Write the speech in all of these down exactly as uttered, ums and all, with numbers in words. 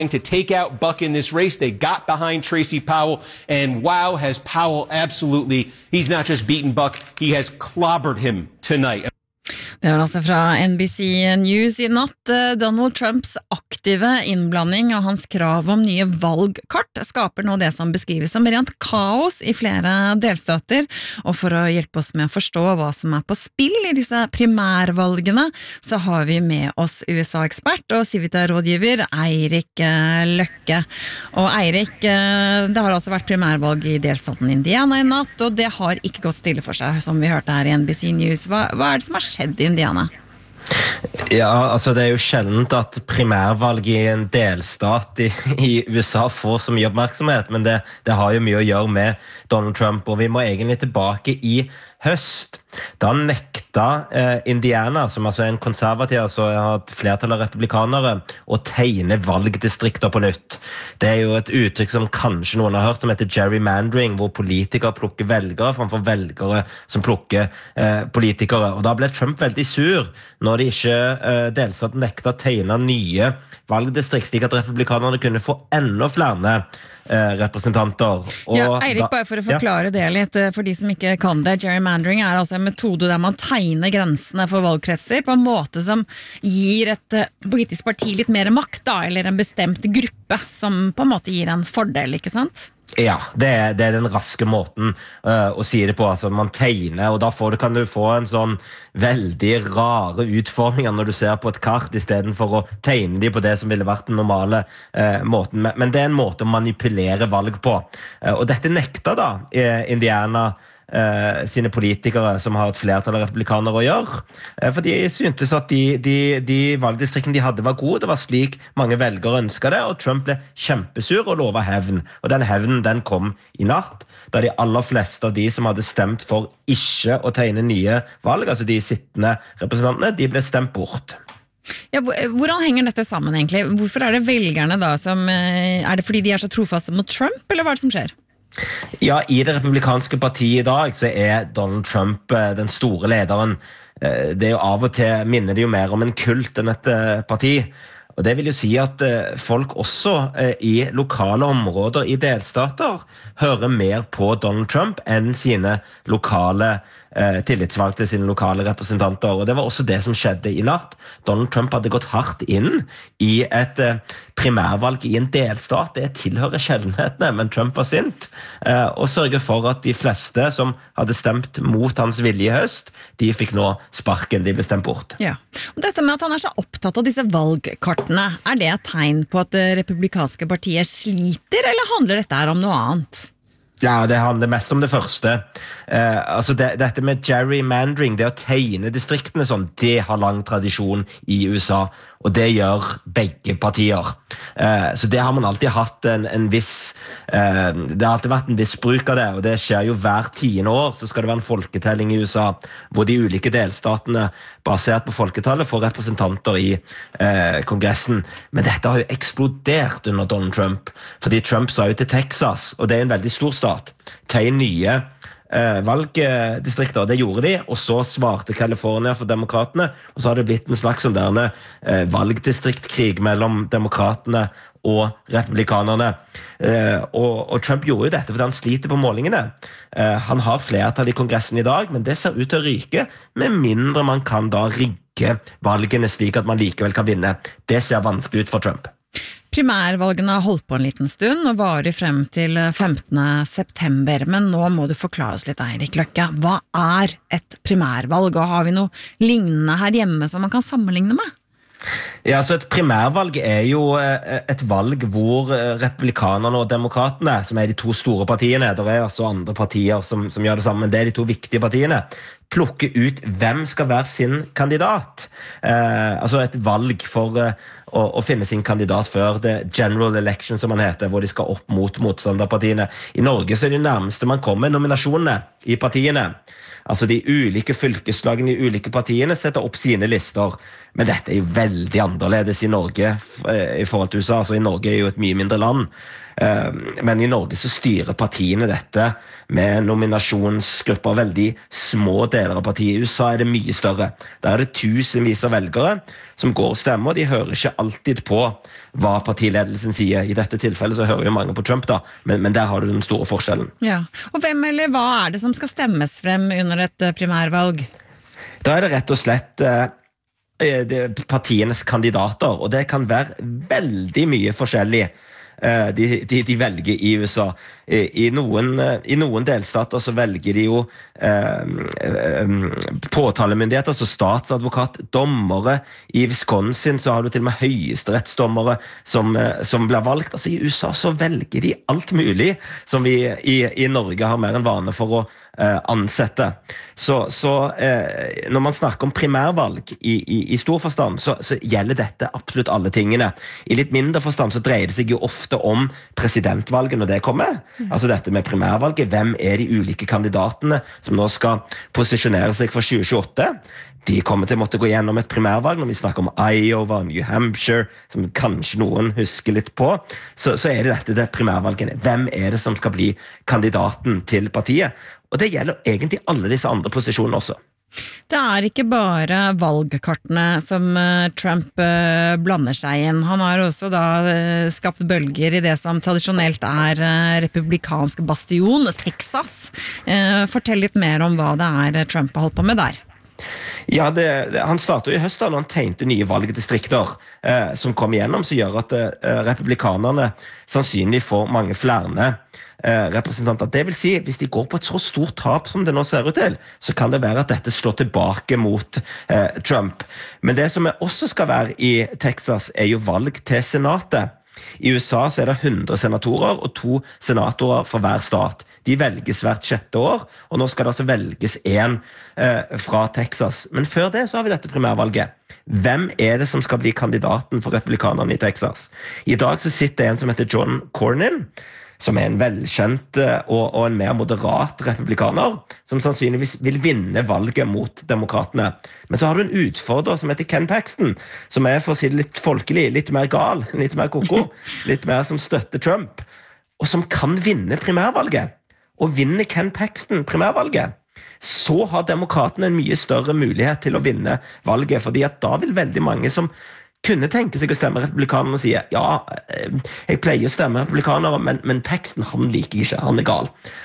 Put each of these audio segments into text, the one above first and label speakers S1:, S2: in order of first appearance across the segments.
S1: to take out Buck in this race. They got behind Tracy Powell, and wow, has Powell absolutely, he's not just beaten Buck, he has clobbered him tonight.
S2: Det var altså fra N B C News I natt. Donald Trumps aktive innblanding og hans krav om nye valgkart skaper nå det som beskrives som rent kaos I flere delstater, og for å hjelpe oss med å forstå hva som er på spill I disse primærvalgene, så har vi med oss U S A-ekspert og Civita-rådgiver Eirik Løkke. Og Eirik, det har altså vært primærvalg I delstaten Indiana I natt, og det har ikke gått stille for seg, som vi hørte her I N B C News. Hva, hva er det som har skjedd I Indiana?
S3: Ja, altså det er jo sjeldent at primærvalg I en delstat I, I USA får så mye oppmerksomhet, men det, det har jo mye å gjøre med Donald Trump, og vi må egentlig tilbake I høst. Da nekta eh, Indiana, som altså er en konservativ, altså har et flertall av republikanere, å tegne valgdistrikter på nytt. Det er jo et uttrykk som kanskje noen har hørt, som heter gerrymandering, hvor politikere plukker velgere framfor velgere som plukker eh, politikere. Og da ble Trump veldig sur når de ikke eh, delstaten nekta å tegne nye valgdistrikt, slik at republikanerne kunne få enda flere eh, representanter. Og
S2: ja, Eirik, bare for å forklare ja. Det litt, for de som ikke kan det, gerrymandering er altså en metode der man tegner grensene for valgkretser på en måte som gir et politisk parti litt mer makt, da, eller en bestemt gruppe som på en måte gir en fordel, ikke sant?
S3: Ja, det er, det er den raske måten uh, å si det på, altså man tegner, og da får du, kan du få en sånn veldig rare utforminger når du ser på et kart, I stedet for å tegne de på det som ville vært den normale uh, måten, men, men det er en måte å manipulere valg på, uh, og dette nekta da uh, Indiana Uh, sine politikere som har et flertall av republikanere å gjøre, uh, for de syntes at de, de, de valgdistriktene de hadde var gode, det var slik mange velgere ønsket det, og Trump ble kjempesur og lovet hevn, og den hevnen den kom I natt, da de aller fleste av de som hadde stemt for ikke å tegne nye valg, altså de sittende representantene, de ble stemt bort.
S2: Ja, hvordan henger dette sammen egentlig? Hvorfor er det velgerne da som, er det fordi de er så trofaste mot Trump, eller hva er det som skjer?
S3: Ja, I det republikanske partiet I dag så er Donald Trump den store lederen. Det er jo av og til minner det jo mer om en kult enn et parti. Og det vil jo si at folk også I lokale områder I delstater hører mer på Donald Trump enn sine lokale eh, tillitsvalgte, sine lokale representanter. Og det var også det som skjedde I natt. Donald Trump hadde gått hardt inn I et eh, primærvalg I en delstat. Det tilhører sjeldenhetene, men Trump var sint. Eh, og sørger for at de fleste som hadde stemt mot hans vilje I høst, de fikk nå sparken, de ble stemt bort.
S2: Ja. Og dette med at han er så opptatt av disse valgkartene, er det et tegn på at det republikanske partiet sliter, eller handler dette her om noe annet?
S3: Ja, det handler mest om det første. Eh, altså det, dette med gerrymandering, det å tegne distriktene sånn, det har lang tradisjon I USA, og det gjør begge partier. Eh, så det har man alltid hatt en, en viss, eh, det har alltid vært en viss bruk av det, og det skjer jo hver tiende år, så skal det være en folketelling I U S A, hvor de ulike delstatene, basert på folketallet, får representanter I eh, kongressen. Men dette har jo eksplodert under Donald Trump, fordi Trump sa jo til Texas, og det er en veldig stor stat, tegn nye eh, valgdistrikter, det gjorde de, og så svarte California for demokratene, og så har det blitt en slags sånn derne eh, valgdistriktkrig mellom demokratene og republikanerne. Eh, og, og Trump gjorde jo dette fordi han sliter på målingene. Eh, han har flertall I kongressen I dag, men det ser ut til å ryke, med mindre man kan da rigge valgene slik at man likevel kan vinne. Det ser vanskelig ut for Trump.
S2: Primærvalgene har holdt på en liten stund og varer frem til femtende september, men nå må du forklare oss litt, Eirik Løkke. Hva er et primærvalg, og har vi noe lignende her hjemme som man kan sammenligne med?
S3: Ja, så et primærvalg er jo et valg hvor republikanerne og demokratene, som er de to store partiene, det er altså andre partier som, som gjør det samme, men det er de to viktige partiene, plukker ut hvem skal være sin kandidat. Eh, altså et valg for eh, å, å finne sin kandidat før det general election, som man heter, hvor de skal opp mot motstanderpartiene. I Norge så er det nærmeste man kommer nominasjonene I partiene. Altså de ulike fylkeslagene I ulike partiene setter opp sine lister. Men dette er jo veldig annerledes I Norge I forhold til U S A. Altså I Norge er jo et mye mindre land. Men I Norge så styrer partiene dette med nominasjonsgrupper, veldig små deler av partiet. I U S A er det mye større. Der er det tusenvis av velgere som går og stemmer, og de hører ikke alltid på hva partiledelsen sier. I dette tilfellet så hører jo mange på Trump, da, men, men der har du den store forskjellen.
S2: Ja, og hvem eller hva er det som skal stemmes frem under et primærvalg?
S3: Da er det rett og slett eh, det, partienes kandidater, og det kan være veldig mye forskjellig. De, de, de velger i U S A. I noen, i noen delstater så velger de jo eh, påtalemyndigheter, altså statsadvokat, dommere. I Wisconsin så har du til og med høyesterettsdommere som, som blir valgt. Altså I U S A så velger de alt mulig som vi i, i Norge har mer enn vane for å eh, ansette. Så, så eh, når man snakker om primærvalg i, i, i stor forstand, så, så gjelder dette absolutt alle tingene. I litt mindre forstand så dreier det seg jo ofte om presidentvalget når det kommer. Mm. Altså dette med primærvalget. Hvem er de ulike kandidatene som nå skal posisjonere seg for tjue tjueåtte? De kommer til å måtte gå gjennom et primærvalg når vi snakker om Iowa, New Hampshire, som kanskje noen husker litt på. Så, så er det dette det primærvalgene. Hvem er det som skal bli kandidaten til partiet? Og det gjelder egentlig alle disse andre posisjonene også.
S2: Det er ikke bare valgkartene som Trump blander seg inn. Han har også da skapt bølger i det som tradisjonelt er republikansk bastion, Texas. Fortell litt mer om hva det er Trump har holdt på med der.
S3: Ja, det, det, han startet i høst da når han tegnte nye valgdistrikter eh, som kom igjennom, som gjør at eh, republikanerne sannsynlig får mange flere eh, representanter. Det vil si, hvis de går på et så stort tap som det nå ser ut til, så kan det være at dette slår tilbake mot eh, Trump. Men det som også skal være i Texas er jo valg til senatet. I U S A så er det hundre senatorer og to senatorer for hver stat. De velges hvert sjette år, og nå skal det altså velges en eh, fra Texas. Men før det så har vi dette primærvalget. Hvem er det som skal bli kandidaten for republikanerne i Texas? I dag så sitter en som heter John Cornyn, som er en velkjent og, og en mer moderat republikaner, som sannsynligvis vil vinne valget mot demokratene. Men så har du en utfordrer som heter Ken Paxton, som er for å si det litt folkelig, litt mer gal, litt mer koko, litt mer som støtter Trump, og som kan vinne primærvalget. Og vinner Ken Paxton primærvalget, så har demokratene en mye større mulighet til å vinne valget, fordi at da vil veldig mange som kunne tenke seg å stemme republikanerne og sier, ja, jeg pleier å stemme republikanere, men, men Paxton, han liker ikke, han er gal.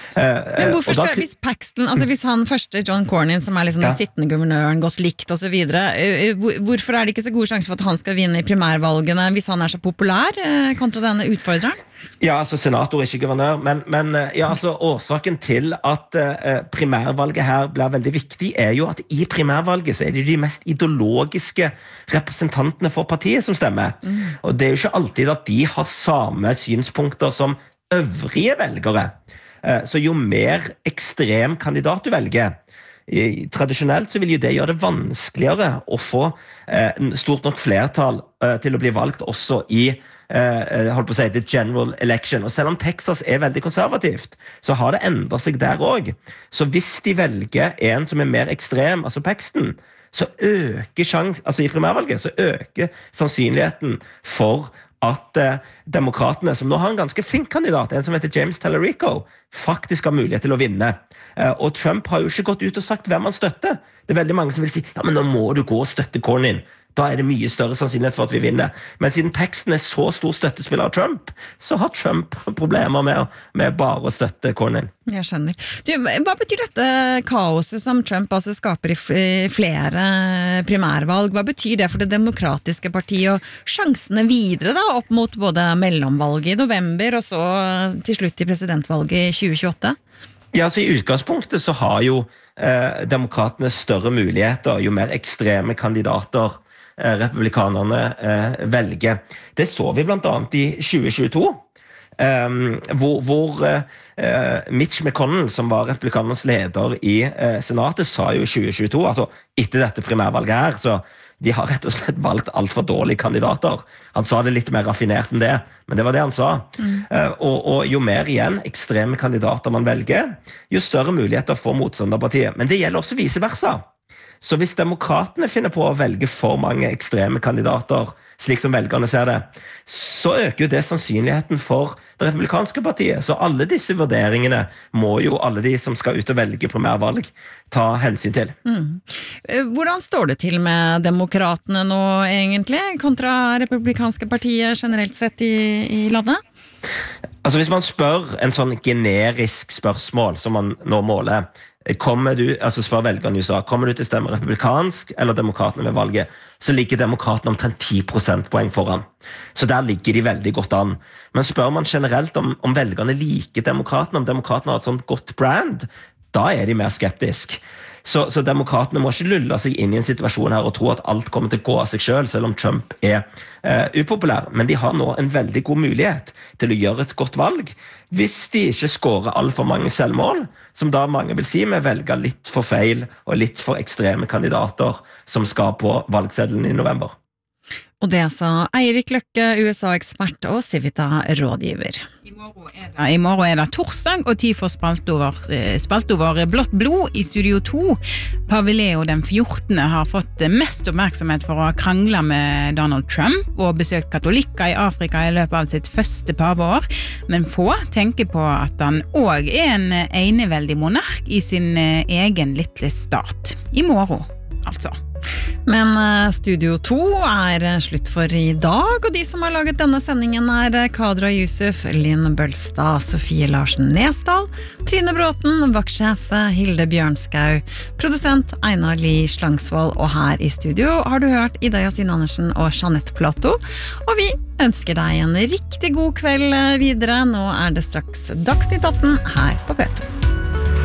S2: Men hvorfor skal, hvis Paxton, altså hvis han første John Cornyn, som er liksom den sittende guvernøren, godt likt og så videre, hvorfor er det ikke så gode sjanser for at han skal vinne i primærvalgene hvis han er så populær kontra denne utfordreren?
S3: Ja, altså senator er ikke guvernør, men, men ja, altså, årsaken til at uh, primærvalget her blir veldig viktig er jo at i primærvalget så er det de mest ideologiske representantene for partiet som stemmer. Mm. Og det er jo ikke alltid at de har samme synspunkter som øvrige velgere. Uh, så jo mer ekstrem kandidat du velger, I, tradisjonelt så vil jo det gjøre det vanskeligere å få uh, stort nok flertall uh, til å bli valgt også i Uh, holdt på å si, the general election. Og selv om Texas er veldig konservativt, så har det endret seg der også. Så hvis de velger en som er mer ekstrem, altså Paxton, så øker sjans, altså i primærvalget, så øker sannsynligheten for at uh, demokratene, som nå har en ganske flink kandidat, en som heter James Tallarico, faktisk har mulighet til å vinne. Uh, og Trump har jo ikke gått ut og sagt hvem han støtter. Det er veldig mange som vil si, ja, men nå må du gå og støtte Cornyn. Da er det mye større sannsynlighet for at vi vinner. Men siden Paxton er så stor støttespiller av Trump, så har Trump problemer med, med bare å støtte Cornyn.
S2: Jeg skjønner. Du, hva betyr dette kaoset som Trump altså skaper i flere primærvalg? Hva betyr det for det demokratiske partiet og sjansene videre da, opp mot både mellomvalget i november og så til slutt i presidentvalget i tjue tjueåtte?
S3: Ja, så i utgangspunktet så har jo eh, demokratene større muligheter, jo mer ekstreme kandidater republikanerne eh, velger. Det så vi blant annet i tjue tjueto, eh, hvor, hvor eh, Mitch McConnell, som var republikanernes leder i eh, senatet, sa jo i tjue tjueto, altså etter dette primærvalget her, så de har rett og slett valgt alt for dårlige kandidater. Han sa det litt mer raffinert enn det, men det var det han sa. Mm. Uh, og, og jo mer igjen ekstreme kandidater man velger, jo større muligheter får motstanderpartiet. Men det gjelder også vice versa. Så hvis demokratene finner på å velge for mange ekstreme kandidater, slik som velgerne ser det, så øker jo det sannsynligheten for det republikanske partiet. Så alle disse vurderingene må jo alle de som skal ut og velge primærvalg ta hensyn til.
S2: Mm. Hvordan står det til med demokratene nå egentlig, kontra republikanske partier generelt sett i, i landet?
S3: Altså hvis man spør en sånn generisk spørsmål som man nå måler, kommer du, altså spør velgerne i U S A, kommer du til å stemme republikansk eller demokratene ved valget, så ligger demokratene omtrent ti prosentpoeng foran. Så der ligger de veldig godt an. Men spør man generelt om, om velgerne liker demokratene, om demokratene har et sånt godt brand, da er de mer skeptisk. Så, så demokratene må ikke lulle seg inn i en situasjon her og tro at alt kommer til å gå av seg selv, selv om Trump er uh, upopulær. Men de har nå en veldig god mulighet til å gjøre et godt valg, hvis de ikke skårer alt for mange selvmål, som da mange vil si med velge litt for feil og litt for ekstreme kandidater som skal på valgseddelen i november.
S2: Og det sa Eirik Løkke, U S A-ekspert og Civita-rådgiver.
S4: I morgen, er det, I morgen er det torsdag, og tid for spaltover, spaltover blått blod i Studio to. Pave Leo den fjortende har fått mest oppmerksomhet for å ha kranglet med Donald Trump og besøkt katolikker i Afrika i løpet av sitt første paveår. Men få tenker på at han også er en eneveldig monark i sin egen lille stat. I morgen, altså.
S2: Men Studio to er slutt for i dag, og de som har laget denne sendingen er Kadra Yusuf, Linn Bølstad, Sofie Larsen Nesdal, Trine Bråten, vaktsjef Hilde Bjørnskau, produsent Einar Lie Slangsvold, og her i studio har du hørt Ida Yasin Andersen og Jeanette Plato, og vi ønsker deg en riktig god kveld videre. Nå er det straks Dagsnytt atten her på P to.